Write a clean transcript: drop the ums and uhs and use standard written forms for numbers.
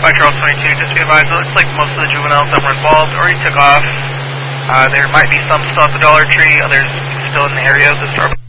Charles 22, just be advised, it looks like most of the juveniles that were involved already took off. There might be some still at the Dollar Tree, others still in the area of the Starbucks.